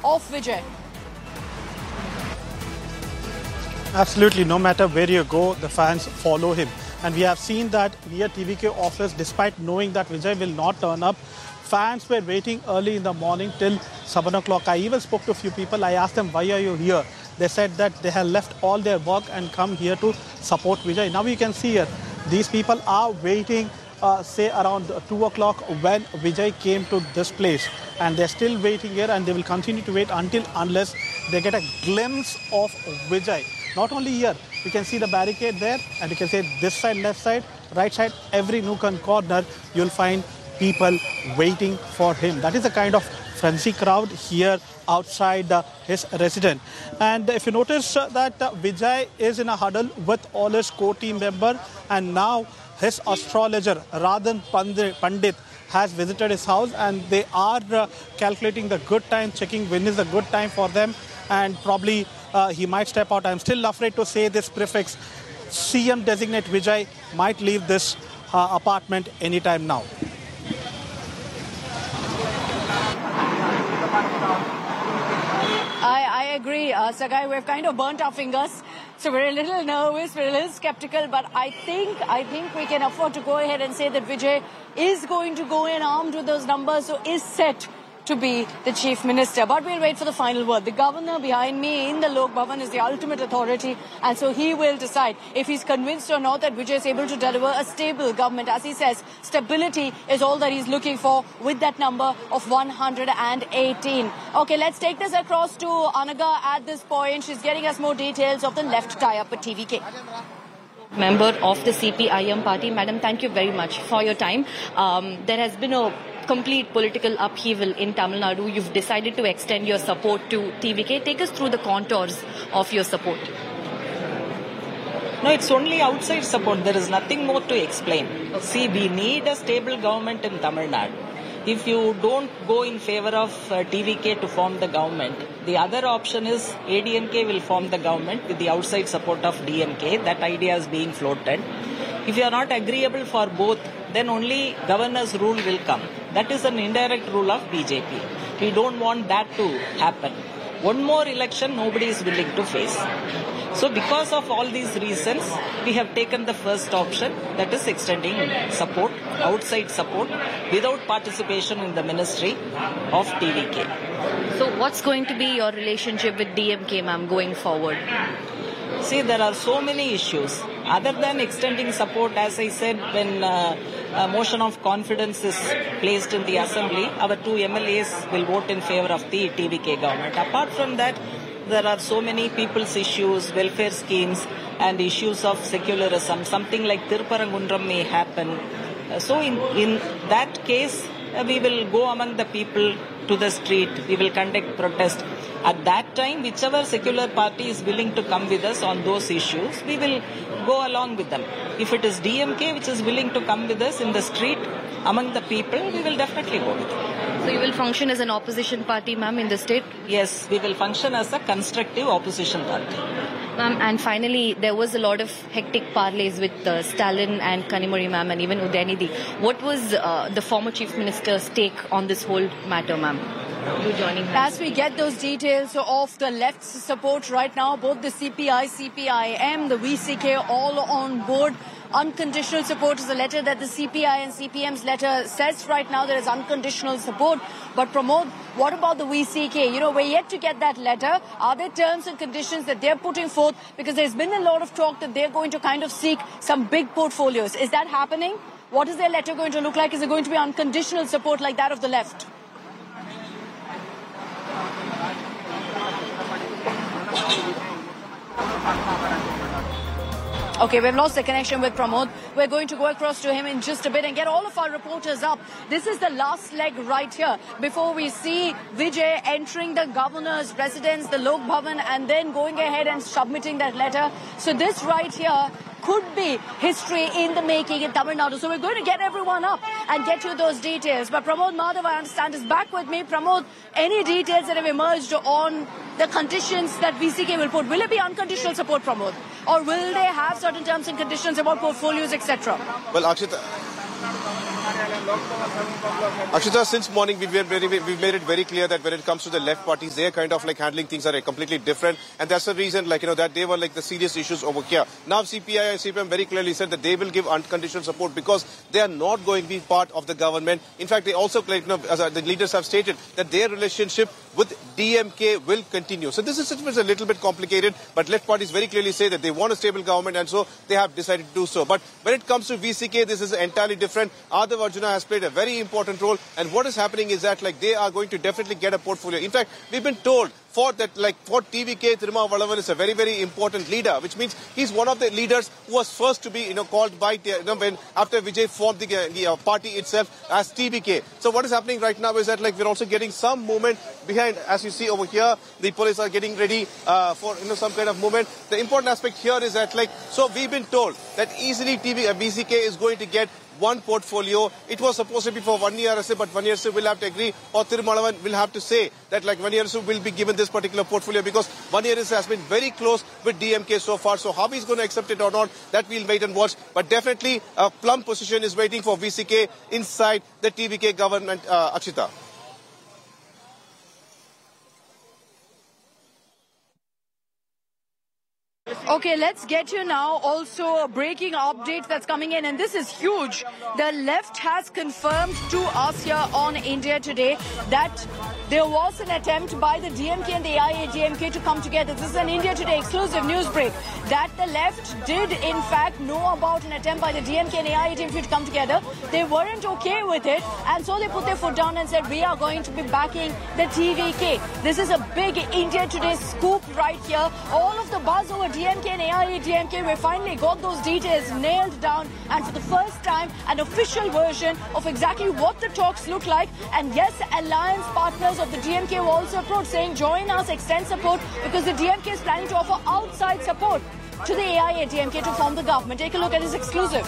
of Vijay. Absolutely, no matter where you go, the fans follow him. And we have seen that near TVK office, despite knowing that Vijay will not turn up, fans were waiting early in the morning till 7 o'clock. I even spoke to a few people. I asked them, why are you here? They said that they have left all their work and come here to support Vijay. Now you can see here, these people are waiting, say around 2 o'clock when Vijay came to this place. And they're still waiting here, and they will continue to wait unless they get a glimpse of Vijay. Not only here, you can see the barricade there, and you can see this side, left side, right side, every nook and corner, you'll find people waiting for him. That is the kind of frenzy crowd here outside his residence. And if you notice that Vijay is in a huddle with all his core team members, and now his astrologer, Radhan Pandit, has visited his house, and they are calculating the good time, checking when is the good time for them, and probably he might step out. I'm still afraid to say this prefix. CM designate Vijay might leave this apartment anytime now. I agree, Sagai. We've kind of burnt our fingers. So we're a little nervous, we're a little skeptical, but I think we can afford to go ahead and say that Vijay is going to go in armed with those numbers, so is set to be the Chief Minister. But we'll wait for the final word. The governor behind me in the Lok Bhavan is the ultimate authority, and so he will decide if he's convinced or not that Vijay is able to deliver a stable government. As he says, stability is all that he's looking for with that number of 118. Okay, let's take this across to Anaga at this point. She's getting us more details of the left tie-up with TVK. Member of the CPIM party. Madam, thank you very much for your time. There has been a complete political upheaval in Tamil Nadu. You've decided to extend your support to TVK. Take us through the contours of your support. No, it's only outside support. There is nothing more to explain. Okay. See, we need a stable government in Tamil Nadu. If you don't go in favor of TVK to form the government, the other option is ADMK will form the government with the outside support of DMK. That idea is being floated. If you are not agreeable for both, then only governor's rule will come. That is an indirect rule of BJP. We don't want that to happen. One more election nobody is willing to face. So because of all these reasons, we have taken the first option, that is extending support, outside support, without participation in the ministry of TVK. So what's going to be your relationship with DMK, ma'am, going forward? See, there are so many issues. Other than extending support, as I said, when a motion of confidence is placed in the assembly, our two MLAs will vote in favor of the TVK government. Apart from that, there are so many people's issues, welfare schemes, and issues of secularism. Something like Tirupparangundram may happen. So in that case, we will go among the people to the street. We will conduct protest. At that time, whichever secular party is willing to come with us on those issues, we will go along with them. If it is DMK which is willing to come with us in the street among the people, we will definitely go with them. So you will function as an opposition party, ma'am, in the state? Yes, we will function as a constructive opposition party. Ma'am, and finally, there was a lot of hectic parleys with Stalin and Kanimozhi, ma'am, and even Udayanidhi. What was the former Chief Minister's take on this whole matter, ma'am? You joining us? As we get those details of the left's support right now, both the CPI, CPIM, the VCK, all on board. Unconditional support is a letter that the CPI and CPM's letter says right now there is unconditional support. But Pramod, what about the VCK? You know, we're yet to get that letter. Are there terms and conditions that they're putting forth? Because there's been a lot of talk that they're going to kind of seek some big portfolios. Is that happening? What is their letter going to look like? Is it going to be unconditional support like that of the left? Okay, we've lost the connection with Pramod. We're going to go across to him in just a bit and get all of our reporters up. This is the last leg right here before we see Vijay entering the governor's residence, the Lok Bhavan, and then going ahead and submitting that letter. So this right here could be history in the making in Tamil Nadu. So we're going to get everyone up and get you those details. But Pramod Madhav, I understand, is back with me. Pramod, any details that have emerged on the conditions that VCK will put? Will it be unconditional support, Pramod? Or will they have certain terms and conditions about portfolios, etc.? Well, Akshita, Akshita, since morning we've made it very clear that when it comes to the left parties, they're kind of like handling things are completely different, and that's the reason, like, you know, that they were like the serious issues over here. Now CPI and CPM very clearly said that they will give unconditional support because they are not going to be part of the government. In fact, they also, like, you know, as the leaders have stated that their relationship with DMK will continue. So this is a little bit complicated, but left parties very clearly say that they want a stable government, and so they have decided to do so. But when it comes to VCK, this is entirely different. Adav Arjuna has played a very important role, and what is happening is that, like, they are going to definitely get a portfolio. In fact, we've been told for TVK, Tirumavalavan is a very, very important leader, which means he's one of the leaders who was first to be, you know, called by, when after Vijay formed the party itself as TVK. So what is happening right now is that, like, we're also getting some movement behind. As you see over here, the police are getting ready for, you know, some kind of movement. The important aspect here is that, like, so we've been told that easily VCK is going to get one portfolio. It was supposed to be for Vani Arasu, but Vani Arasu will have to agree, or Tirumalavan will have to say that, like, Vani Arasu will be given this particular portfolio because Vani Arasu has been very close with DMK so far. So how he's going to accept it or not, that we'll wait and watch. But definitely a plum position is waiting for VCK inside the TVK government, Akshita. Okay, let's get you now also a breaking update that's coming in, and this is huge. The left has confirmed to us here on India Today that there was an attempt by the DMK and the AIADMK to come together. This is an India Today exclusive news break that the left did in fact know about an attempt by the DMK and AIADMK to come together. They weren't okay with it, and so they put their foot down and said, we are going to be backing the TVK. This is a big India Today scoop right here. All of the buzz over DMK and AIADMK, we finally got those details nailed down, and for the first time an official version of exactly what the talks look like. And yes, alliance partners of the DMK were also approached saying join us, extend support, because the DMK is planning to offer outside support to the AIADMK to form the government. Take a look at this exclusive.